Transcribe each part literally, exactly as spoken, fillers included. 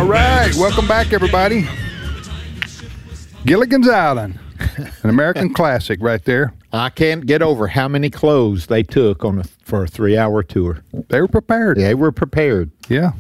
All right, welcome back, everybody. Gilligan's Island, an American classic right there. I can't get over how many clothes they took on a, for a three-hour tour. They were prepared. They were prepared. Yeah.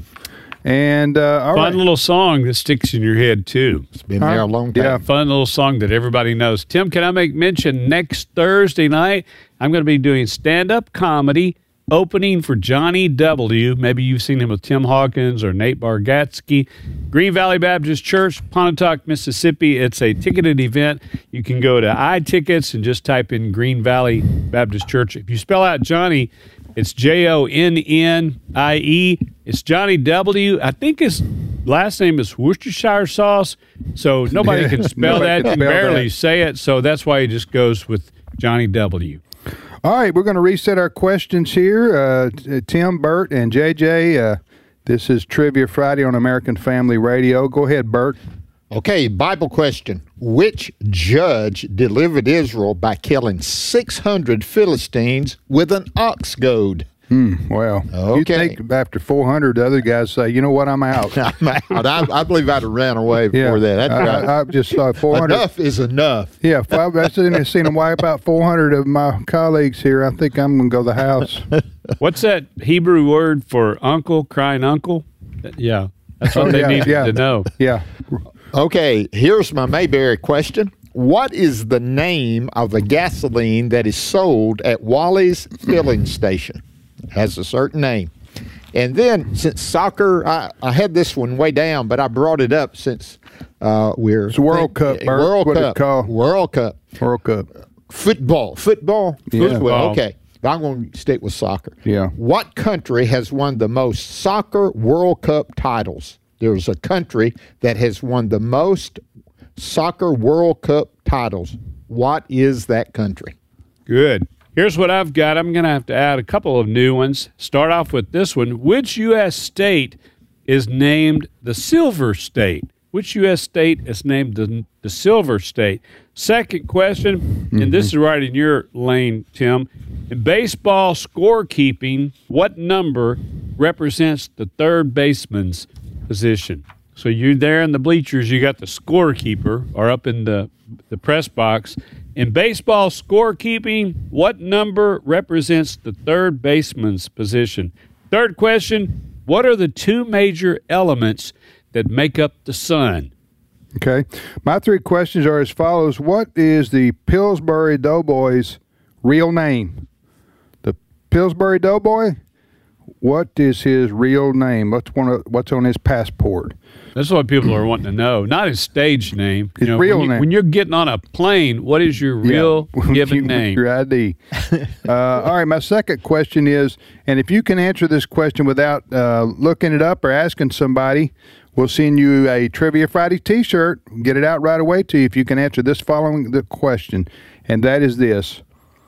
And, uh, all Fun right. little song that sticks in your head, too. It's been there a long time. Yeah. Fun little song that everybody knows. Tim, can I make mention next Thursday night, I'm going to be doing stand-up comedy opening for Johnny W. Maybe you've seen him with Tim Hawkins or Nate Bargatze. Green Valley Baptist Church, Pontotoc, Mississippi. It's a ticketed event. You can go to iTickets and just type in Green Valley Baptist Church. If you spell out Johnny, it's J O N N I E. It's Johnny W. I think his last name is Worcestershire sauce, so nobody can spell Nobody that. can You can spell barely that. say it, so that's why he just goes with Johnny W. All right, we're going to reset our questions here. Uh, t- Tim, Bert, and J J, uh, this is Trivia Friday on American Family Radio. Go ahead, Bert. Okay, Bible question. Which judge delivered Israel by killing six hundred Philistines with an ox goad? Hmm, well, you Okay. think after four hundred, the other guys say, you know what, I'm out. I'm out. I, I believe I'd have ran away before that. That's I, right. I, I just saw four hundred. Enough is enough. Yeah, if I've I've seen, seen them wipe out four hundred of my colleagues here, I think I'm going to go to the house. What's that Hebrew word for uncle, crying uncle? Yeah, that's what Oh, they yeah, need yeah. to know. Yeah. Okay, here's my Mayberry question. What is the name of the gasoline that is sold at Wally's filling station? It has a certain name. And then, since soccer, I, I had this one way down, but I brought it up since uh, we're... It's World Cup, Bert. World What it Cup. called? World Cup. World Cup. Football. Football? Yeah. Football. Okay. I'm going to stick with soccer. Yeah. What country has won the most soccer World Cup titles? There's a country that has won the most soccer World Cup titles. What is that country? Good. Here's what I've got. I'm going to have to add a couple of new ones. Start off with this one. Which U S state is named the Silver State? Which U S state is named the, the Silver State? Second question, mm-hmm. and this is right in your lane, Tim. In baseball scorekeeping, what number represents the third baseman's position? So you're there in the bleachers, you got the scorekeeper, or up in the, the press box. In baseball scorekeeping, what number represents the third baseman's position? Third question, what are the two major elements that make up the sun? Okay. My three questions are as follows. What is the Pillsbury Doughboy's real name? The Pillsbury Doughboy? What is his real name? What's one of, what's on his passport? That's what people are wanting to know. Not his stage name. His you know, real when you, name. When you're getting on a plane, what is your real Yeah. given You- name? Your I D. uh, all right, my second question is, and if you can answer this question without uh, looking it up or asking somebody, we'll send you a Trivia Friday T-shirt. Get it out right away to you if you can answer this following the question, and that is this.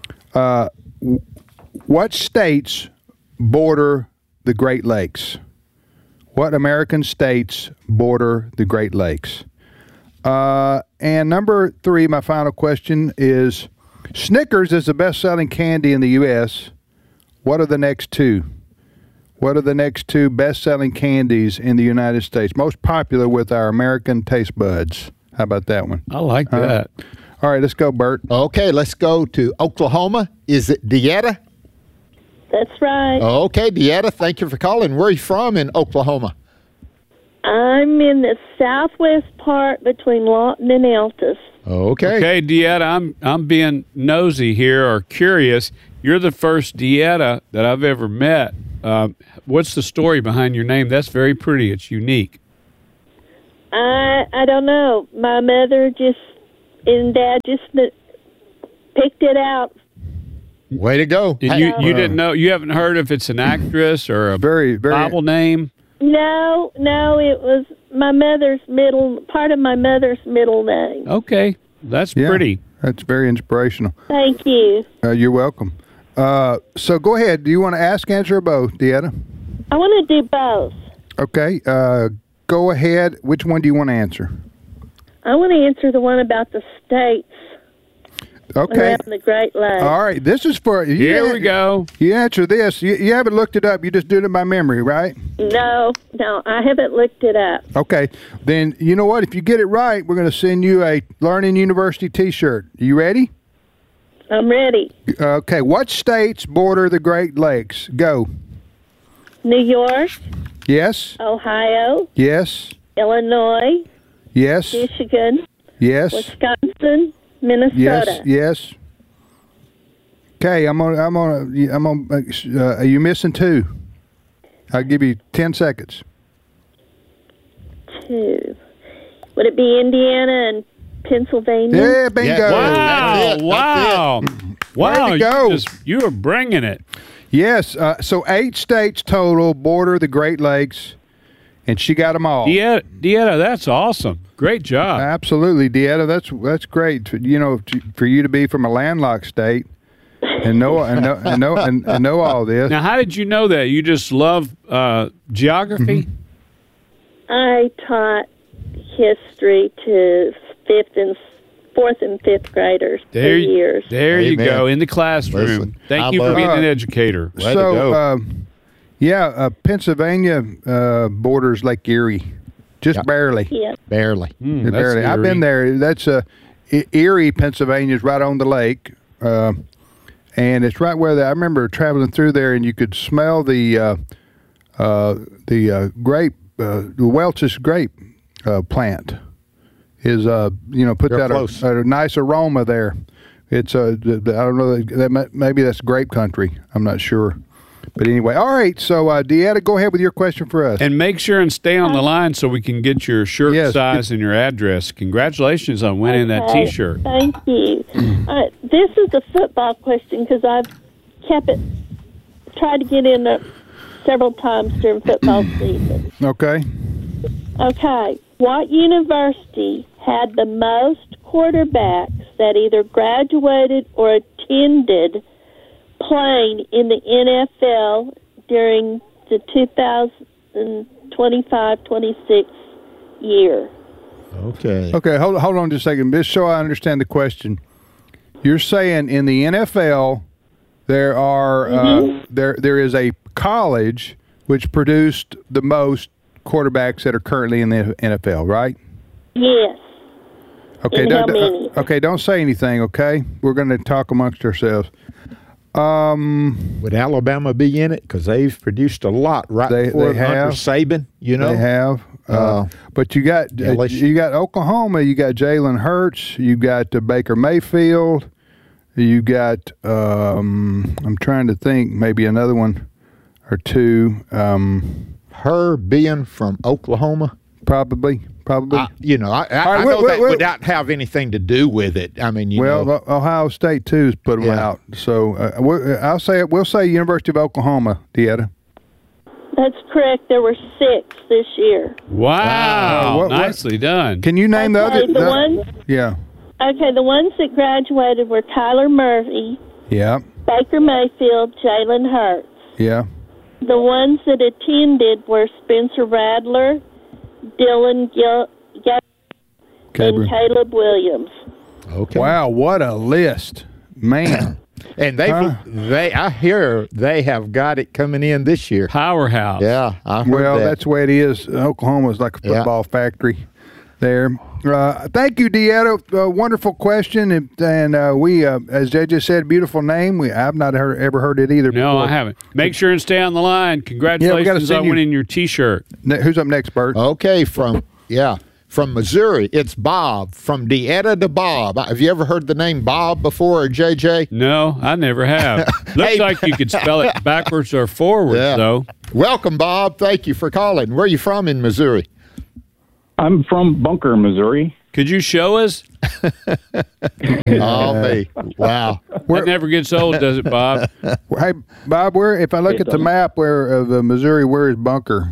Uh, w- what states border the Great Lakes? What American states border the Great Lakes? Uh, and number three, my final question is, Snickers is the best-selling candy in the U S What are the next two? What are the next two best-selling candies in the United States? Most popular with our American taste buds. How about that one? I like All that. right. All right, let's go, Bert. Okay, let's go to Oklahoma. Is it Deetta? That's right. Okay, Deetta, thank you for calling. Where are you from in Oklahoma? I'm in the southwest part between Lawton and Altus. Okay. Okay, Deetta, I'm I'm being nosy here or curious. You're the first Deetta that I've ever met. Um, what's the story behind your name? That's very pretty. It's unique. I I don't know. My mother just and Dad just n- picked it out. Way to go. And Hey, you you uh, didn't know? You haven't heard if it's an actress or a Very, very. Bible name? No, no, it was my mother's middle part of my mother's middle name. Okay, that's Yeah, pretty. that's very inspirational. Thank you. Uh, you're welcome. Uh, so go ahead. Do you want to ask, answer, or both, Deetta? I want to do both. Okay. Uh, go ahead. Which one do you want to answer? I want to answer the one about the states. Okay. around the Great Lakes. All right. This is for you. Here we go. You answer this. You, you haven't looked it up. You just did it by memory, right? No, no, I haven't looked it up. Okay. Then you know what? If you get it right, we're going to send you a Learning University T-shirt. You ready? I'm ready. Okay. What states border the Great Lakes? Go. New York, Yes. Ohio, Yes. Illinois, Yes. Michigan, Yes. Wisconsin, Minnesota. Yes. Yes. Okay. I'm on. I'm on. I'm on. Uh, are you missing two? I'll give you ten seconds. Two. Would it be Indiana and Pennsylvania? Yeah. Bingo. Yeah. Wow! That's it. Wow! Wow! Way to You go. just you are bringing it. Yes. Uh, so eight states total border the Great Lakes, and she got them all. Dieta, Dieta, that's awesome. Great job. Absolutely, Dieta. That's that's great. You know, to, for you to be from a landlocked state and know and know and know, and, and know all this. Now, how did you know that? You just love uh, geography? I taught history to fifth and fourth and fifth graders There, for you- years. there you Amen. go in the classroom. Listen, Thank I you for love- being an Uh, educator. Way to so, go. um, yeah, uh, Pennsylvania uh, borders Lake Erie, just Yep. barely. Yeah. Barely. Mm, that's barely. I've eerie. been there. That's uh, E- Erie, Pennsylvania is right on the lake, uh, and it's right where the, I remember traveling through there, and you could smell the uh, uh, the uh, grape, uh, the Welch's grape uh, plant. Is uh you know put They're that close. a, a nice aroma there. It's uh th- th- I don't know that, that may- maybe that's grape country. I'm not sure, but anyway. All right. So uh, Deanna, go ahead with your question for us. And make sure and stay on the line so we can get your shirt Yes. size and your address. Congratulations on winning that Okay, T-shirt. Thank you. uh, this is a football question because I've kept it, tried to get in uh, several times during football season. Okay. Okay, what university had the most quarterbacks that either graduated or attended playing in the N F L during the two thousand twenty-five twenty-six year? Okay. Okay. Hold hold on just a second, just so I understand the question. You're saying in the N F L there are uh, there there is a college which produced the most quarterbacks that are currently in the N F L, right? Yes. Okay. And don't- how many? uh, okay. Don't say anything. Okay. We're going to talk amongst ourselves. Um, Would Alabama be in it? Because they've produced a lot right They- before they under have. Saban, you know? they have. Uh, Uh, but you got uh, L S U. you got Oklahoma. You got Jalen Hurts. You got uh, Baker Mayfield. You got. Um, I'm trying to think. Maybe another one or two. Um, Her being from Oklahoma, probably. Probably. I, you know, I, I, All right, I well, know well, that well- would not have anything to do with it. I mean, you well, know, O- Ohio State too has put them Yeah. out. So uh, we'll, I'll say it. We'll say University of Oklahoma. Dieta. That's correct. There were six this year. Wow. Uh, what- what- Nicely done. Can you name the Okay, other? the the- ones. Yeah. Okay, the ones that graduated were Kyler Murray, Yeah. Baker Mayfield, Jalen Hurts. Yeah. The ones that attended were Spencer Radler, Dylan Gil, Gil Okay. and Caleb Williams. okay. Wow. What a list, man. And they, Huh? they, I hear they have got it coming in this year. Powerhouse. Yeah, I heard Well, that. that's the way it is. Oklahoma is like a Yeah. football factory there. Uh, thank you, Dieta. Uh, wonderful question, and, and uh, we, uh, as J J said, beautiful name. We I've not heard, ever heard it either. No, before. I haven't. Make sure and stay on the line. Congratulations send on you- winning your T-shirt. Ne- Who's up next, Bert? Okay, from yeah, from Missouri, it's Bob. From Dieta to Bob. Have you ever heard the name Bob before, or J J? No, I never have. Looks Hey. like you could spell it backwards or forwards, Yeah. though. Welcome, Bob. Thank you for calling. Where are you from in Missouri? I'm from Bunker, Missouri. Could you show us? Oh, me. Wow. That never gets old, does it, Bob? Hey, Bob, where? If I look It at the doesn't. map, where of uh, Missouri, where is Bunker?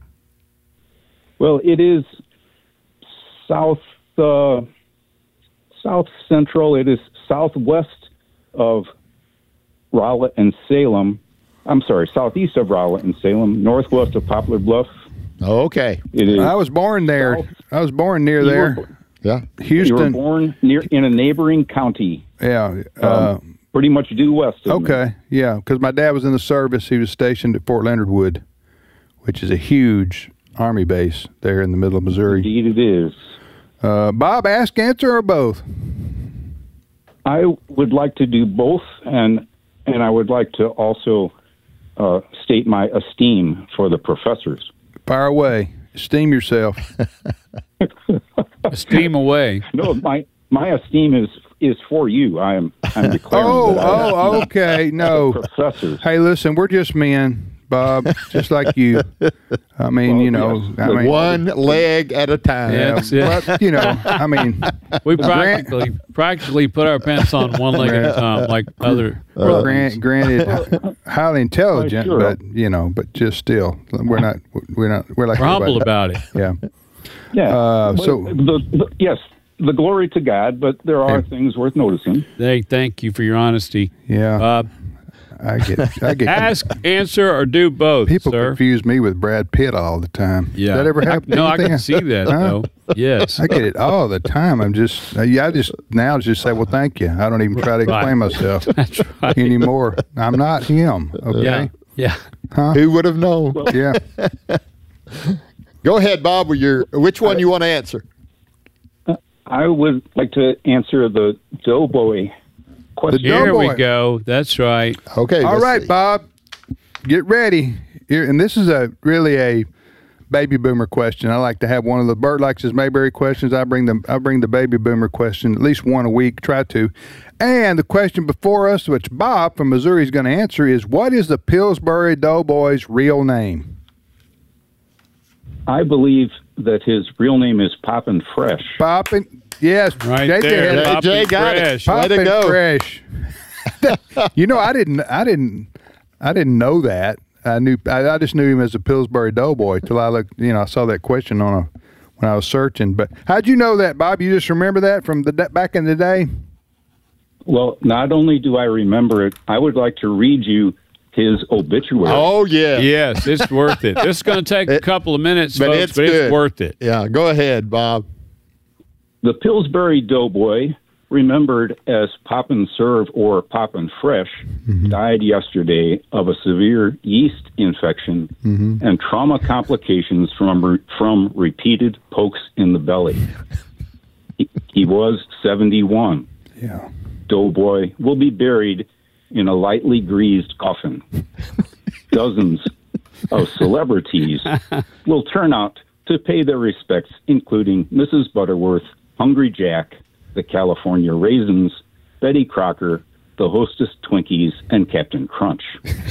Well, it is south uh, south central. It is southwest of Rowlett and Salem. I'm sorry, southeast of Rowlett and Salem, northwest of Poplar Bluff. Okay. It is. I was born there. South. I was born near You there. were- Yeah. You were Houston. born near in a neighboring county, Yeah. Uh, um, pretty much due west of me. okay. Yeah. Because my dad was in the service. He was stationed at Fort Leonard Wood, which is a huge Army base there in the middle of Missouri. Indeed, it is. Uh, Bob, ask, answer, or both? I would like to do both, and and I would like to also uh, state my esteem for the professors. Fire away. Esteem yourself. Steam away. No, my my esteem is is for you. I am I'm declaring. Oh, that I oh, esteem okay. No. the professors. Hey, listen, we're just men, Bob, just like you. I mean, Well, you know, yes. I mean, One leg at a time. Yeah. That's it. but, you know, I mean, We Grant- practically practically put our pants on one leg at a time, like other. well, grant, granted, highly intelligent, sure. but you know, but just still, we're not, we're not, we're like We're humble everybody. about it. Yeah. Yeah. Uh, But so- the, the, yes, the glory to God, but there are Hey. things worth noticing. Hey, thank you for your honesty. Yeah, Uh, I get, I get. ask, answer, or do both, People sir. confuse me with Brad Pitt all the time. Yeah. That ever I- happen? no, I Anything? can see that Huh? though. Yes. I get it all the time. I'm just, yeah, I just now just say, well, thank you. I don't even try to Right. explain myself That's right. anymore. I'm not him. Okay. Yeah. Yeah. Who would have known? Yeah. Go ahead, Bob. With your which one you want to answer? I would like to answer the doughboy question. The Here Doughboy. we go. That's right. Okay. All let's right, see. Bob, get ready. Here, and this is a really a baby boomer question. I like to have one of the Bert likes his Mayberry questions. I bring them. I bring the baby boomer question at least one a week. Try to. And the question before us, which Bob from Missouri is going to answer, is what is the Pillsbury Doughboy's real name? I believe that his real name is Poppin' Fresh. Poppin', yes, Right Jay there. did. Hey, Jay Poppin' got it. Fresh. Way to Poppin' go. Fresh. You know, I didn't, I didn't, I didn't know that. I knew, I, I just knew him as a Pillsbury Doughboy till I looked. You know, I saw that question on a when I was searching. But how'd you know that, Bob? You just remember that from the back in the day? Well, not only do I remember it, I would like to read you his obituary. Oh yeah. Yes, it's worth it. This is going to take a couple of minutes, but folks, it's but good. it's worth it. Yeah. Go ahead, Bob. The Pillsbury Doughboy, remembered as Poppin' Serve or Poppin' Fresh, died yesterday of a severe yeast infection and trauma complications from re- from repeated pokes in the belly. He, he was seventy-one. Yeah. Doughboy will be buried in a lightly greased coffin. Dozens of celebrities will turn out to pay their respects, including Missus Butterworth, Hungry Jack, the California Raisins, Betty Crocker, the Hostess Twinkies, and Captain Crunch.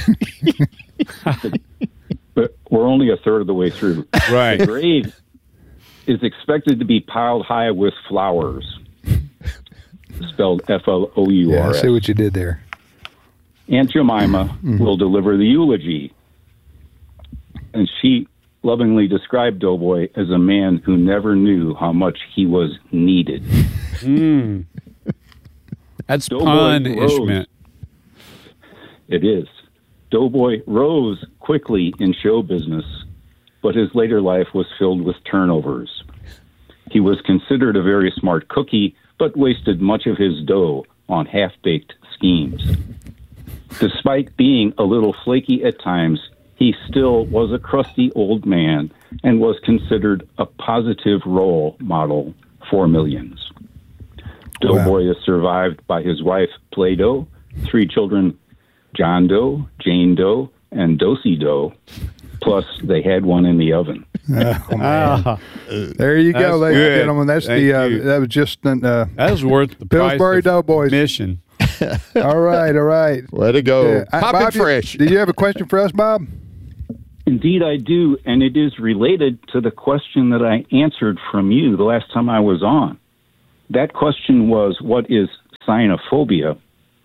But we're only a third of the way through. Right. The grave is expected to be piled high with flowers, spelled F L O U Yeah, R I S. see what you did there. Aunt Jemima will deliver the eulogy. And she lovingly described Doughboy as a man who never knew how much he was needed. Mm. That's Doughboy punishment. It is. Doughboy rose quickly in show business, but his later life was filled with turnovers. He was considered a very smart cookie, but wasted much of his dough on half-baked schemes. Despite being a little flaky at times, he still was a crusty old man and was considered a positive role model for millions. Doughboy is survived by his wife, Play-Doh, three children, John Doe, Jane Doe, and Dosey Doe, plus they had one in the oven. Oh, man. There you go, That's ladies good. and gentlemen. That's Thank the uh, you. that was just an, uh, That was worth the Pillsbury price of Doughboys. mission. all right, all right. Way to go. Yeah. Uh, Poppin' Bob, you- Fresh. Did you have a question for us, Bob? Indeed, I do, and it is related to the question that I answered from you the last time I was on. That question was, what is cynophobia?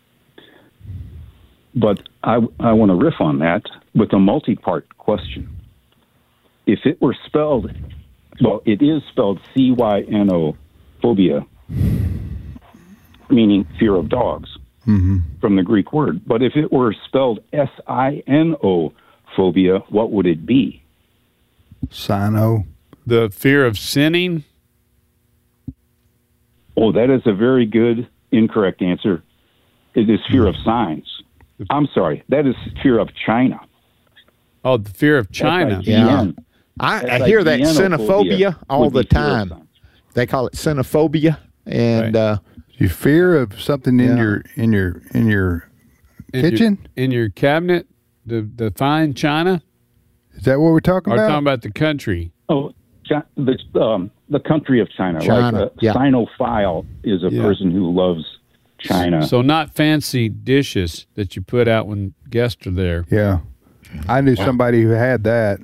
But I, I want to riff on that with a multi-part question. If it were spelled, well, it is spelled C Y N O, phobia, meaning fear of dogs, Mm-hmm. from the Greek word. But if it were spelled S I N O, phobia, what would it be? Sino. The fear of sinning. Oh, that is a very good, incorrect answer. It is fear of signs. I'm sorry. That is fear of China. Oh, the fear of China. That's Yeah. I, I, That's I like hear that xenophobia xenophobia all would the be fear of time. signs. They call it xenophobia, and Right. uh, You fear of something in Yeah. your in your in your In your- kitchen? in your cabinet, the the fine china. Is that what we're talking Or about? talking about the country. Oh, Chi- the um, the country of China. China, Like a yeah. Sinophile is a Yeah. person who loves China. So not fancy dishes that you put out when guests are there. Yeah. I knew somebody who had that.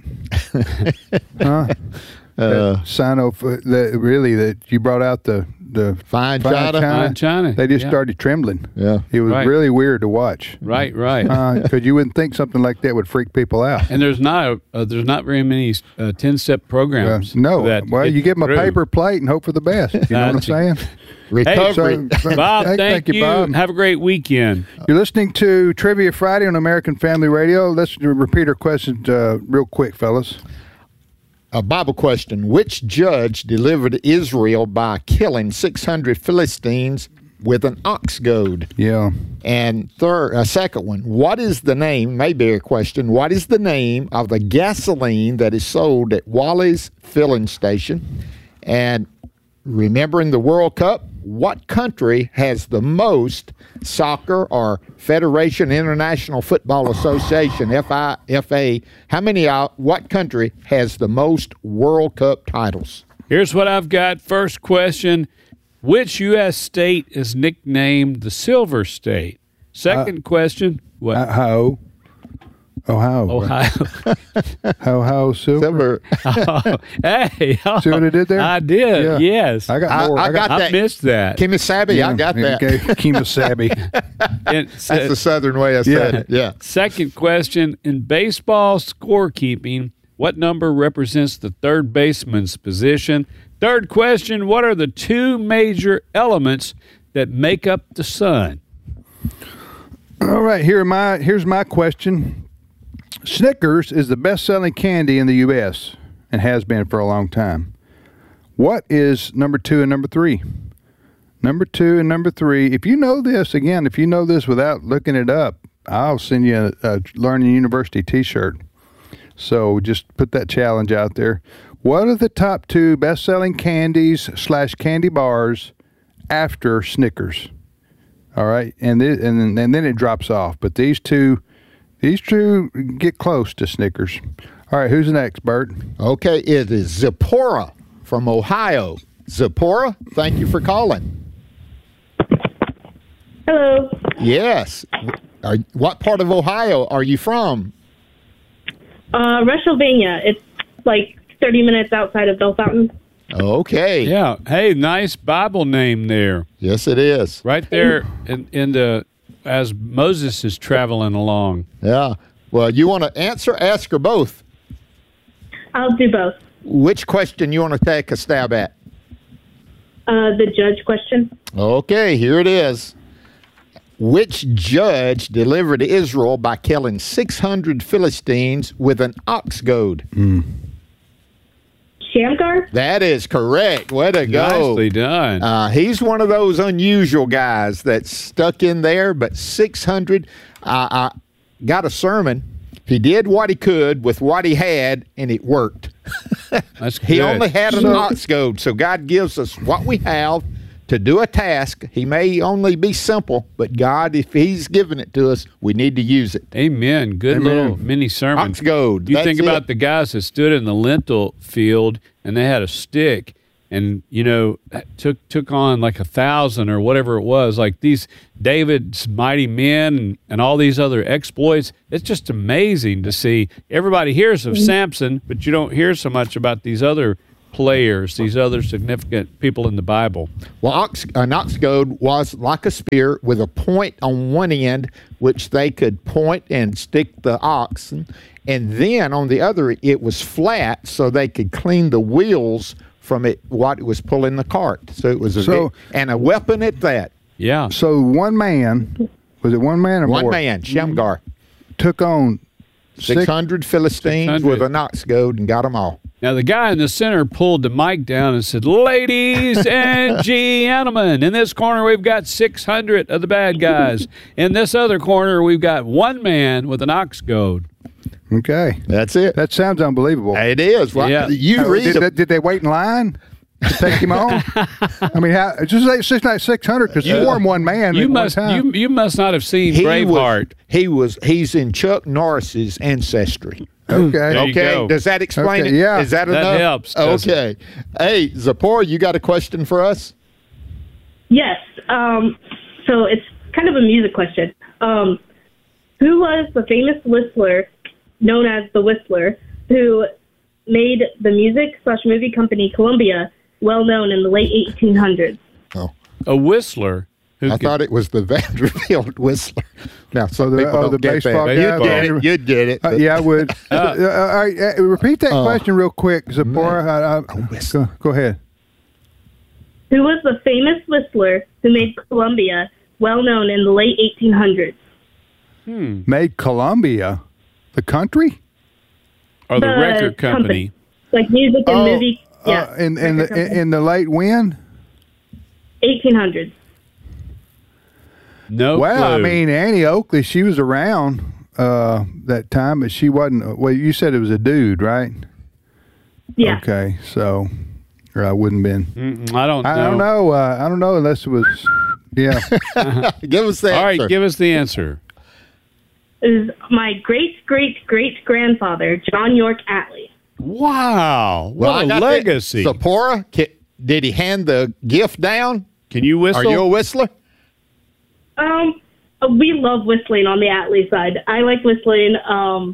huh? uh, Sino, the, really, that you brought out the the fine fine China. Fine china. They just Yeah. started trembling. Yeah. It was Right. really weird to watch Right, right. because you wouldn't think something like that would freak people out. and there's not a, uh, there's not very many uh, ten-step Uh, programs. no, that well, get you give them through. a paper plate and hope for the best. You know what I'm That's- saying? Recovery. So- Bob, Hey, thank, thank you, you. Bob. Have a great weekend. You're listening to Trivia Friday on American Family Radio. Let's repeat our questions uh, real quick, fellas. A Bible question. Which judge delivered Israel by killing six hundred Philistines with an ox goad? Yeah. And third, a second one. What is the name, maybe a question, what is the name of the gasoline that is sold at Wally's filling station? And remembering the World Cup, what country has the most soccer or Federation International Football Association, F I F A, how many, out, what country has the most World Cup titles? Here's what I've got. First question. Which U S state is nicknamed the Silver State? Second question. What? Ohio. Ohio. Ohio. Ohio Silver. Silver. Hey. oh, See what I did there? I did. Yeah. Yes. I got I- more. I got I that. missed that. Kemosabe, I got that. Okay. Kemosabe. And That's se- the southern way I said Yeah. it. Yeah. Second question. In baseball scorekeeping, what number represents the third baseman's position? Third question. What are the two major elements that make up the sun? All right, here are my here's my question. Snickers is the best-selling candy in the U S and has been for a long time. What is number two and number three? Number two and number three. If you know this, again, if you know this without looking it up, I'll send you a, a Learning University T-shirt. So just put that challenge out there. What are the top two best-selling candies slash candy bars after Snickers? All right, and this, and then, and then it drops off. But these two, these two get close to Snickers. All right, who's next, Bert? Okay, it is Zipporah from Ohio. Zipporah, thank you for calling. Hello. Yes. Are, what part of Ohio are you from? Uh, Rushsylvania. It's like thirty minutes outside of Bell Fountain. Okay. Yeah. Hey, nice Bible name there. Yes, it is. Right there in, in the as Moses is traveling along. Yeah. Well, you want to answer, ask, or both? I'll do both. Which question you want to take a stab at? Uh, the judge question. Okay, here it is. Which judge delivered Israel by killing six hundred Philistines with an ox goad? Shamgar? That is correct. Way to go. Nicely done. Uh, he's one of those unusual guys that's stuck in there, but six hundred. Uh, I got a sermon. He did what he could with what he had, and it worked. That's He good. only had an ox goad, so God gives us what we have to do a task. He may only be simple, but God, if He's given it to us, we need to use it. Amen. Good Amen. little mini sermon. Ox goad. You that's think it. about the guys that stood in the lentil field and they had a stick and, you know, took took on like a thousand or whatever it was, like these David's mighty men and, and all these other exploits. It's just amazing to see. Everybody hears of Samson, but you don't hear so much about these other players, these other significant people in the Bible. Well, ox, an ox goad was like a spear with a point on one end, which they could point and stick the oxen, and then on the other, it was flat, so they could clean the wheels from it what it was pulling the cart. So it was a So- and a weapon at that. Yeah. So one man, was it one man or One more? man, Shamgar, Took on six hundred Philistines six hundred. with an ox goad and got them all. Now, the guy in the center pulled the mic down and said, ladies and gentlemen, in this corner, we've got six hundred of the bad guys. In this other corner, we've got one man with an ox goad. Okay. That's it. That sounds unbelievable. It is. Well, Yeah. You Uh, read did, the- did they wait in line to take him on? I mean, how, just like six like six hundred because you wore him one man. You at must one time. you, you must not have seen he Braveheart. was, he was. He's in Chuck Norris's ancestry. Okay. There you Okay, go. does that explain Okay, it? yeah. Is that, That enough? helps, doesn't Okay. Hey, Zipporah, you got a question for us? Yes. Um, so it's kind of a music question. Um, who was the famous whistler known as the Whistler who made the music slash movie company Columbia well known in the late eighteen hundreds? Oh, A whistler. Who I could- thought it was the Vanderbilt Whistler. Now, some the- people oh, don't the get baseball that. guy? You'd get Oh. it. You'd get it. Uh, but- yeah, I would. uh, uh, all right, uh, repeat that Uh, question real quick, Zipporah. I, I, whistler. go, go ahead. Who was the famous whistler who made Columbia well known in the late eighteen hundreds? Made Columbia the country? or the, the record company. company. Like music and Oh, movie. Yeah. Uh, in in record the company. in the late when? eighteen hundreds. No Well, I clue. mean, Annie Oakley, she was around uh, that time, but she wasn't. Well, you said it was a dude, right? Yeah. Okay, so or I wouldn't been. Mm-mm, I don't know. I don't know. Uh, I don't know unless it was. Yeah. Give us the All answer. right, give us the answer. Is my great great great grandfather John York Atlee. Wow, Well, I what a got legacy! that. Zipporah, ca- did he hand the gift down? Can you whistle? Are you a whistler? Um, we love whistling on the Atlee side. I like whistling. Um,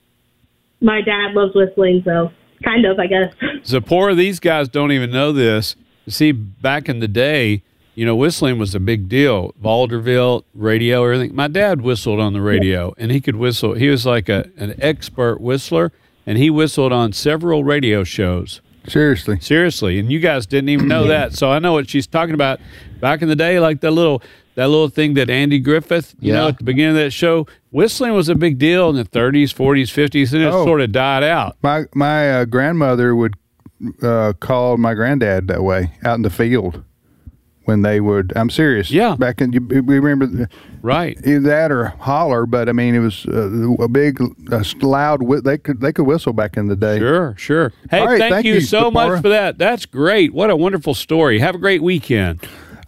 my dad loves whistling, so kind of, I guess. Zipporah, these guys don't even know this. You see, back in the day, you know, whistling was a big deal. Vaudeville, radio, everything. My dad whistled on the radio, and he could whistle. He was like a an expert whistler, and he whistled on several radio shows. Seriously. Seriously, and you guys didn't even know that. So I know what she's talking about. Back in the day, like that little that little thing that Andy Griffith, you Yeah. know, at the beginning of that show, whistling was a big deal in the thirties, forties, fifties, and it Oh. sort of died out. My my uh, grandmother would uh, call my granddad that way out in the field when they would. I'm serious. Yeah. Back in you, we remember Right. either that or holler, but I mean it was uh, a big, uh, loud. whi- They could they could whistle back in the day. Sure, sure. Hey, All right, thank, thank you, you, so much Zipporah. for that. That's great. What a wonderful story. Have a great weekend.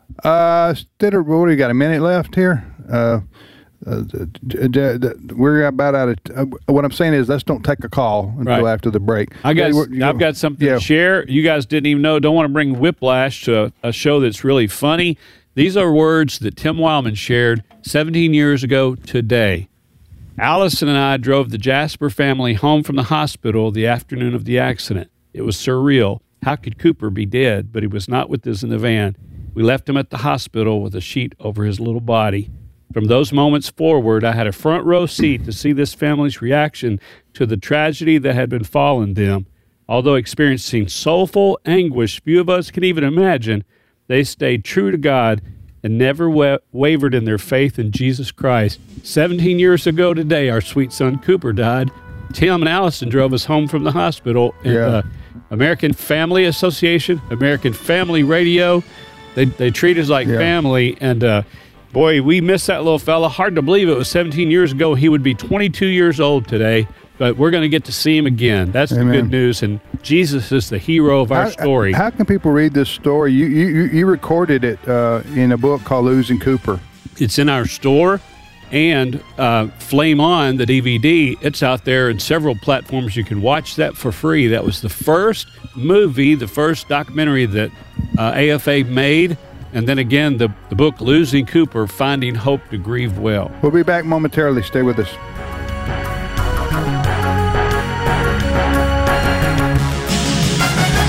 Uh, instead of what do you got? A minute left here. Uh, uh, d- d- d- we're about out of. Uh, what I'm saying is, let's don't take a call until Right. after the break. I got, Yeah, we're- I've got something yeah. to share. You guys didn't even know. Don't want to bring whiplash to a, a show that's really funny. These are words that Tim Wildman shared seventeen years ago today. Allison and I drove the Jasper family home from the hospital the afternoon of the accident. It was surreal. How could Cooper be dead, but he was not with us in the van? We left him at the hospital with a sheet over his little body. From those moments forward, I had a front row seat to see this family's reaction to the tragedy that had befallen them. Although experiencing soulful anguish few of us can even imagine, they stayed true to God and never wa- wavered in their faith in Jesus Christ. Seventeen years ago today, our sweet son Cooper died. Tim and Allison drove us home from the hospital. And, Yeah. uh, American Family Association, American Family Radio, they, they treat us like Yeah. family. And, uh, boy, we miss that little fella. Hard to believe it was seventeen years ago. He would be twenty-two years old today. But we're going to get to see him again. That's the Amen. good news. And Jesus is the hero of our How- story. How can people read this story? You you you- you recorded it uh, in a book called Losing Cooper. It's in our store. And uh, Flame On, the D V D, it's out there in several platforms. You can watch that for free. That was the first movie, the first documentary that uh, A F A made. And then again, the, the book Losing Cooper, Finding Hope to Grieve Well. We'll be back momentarily. Stay with us.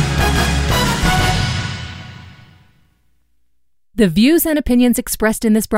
The views and opinions expressed in this broadcast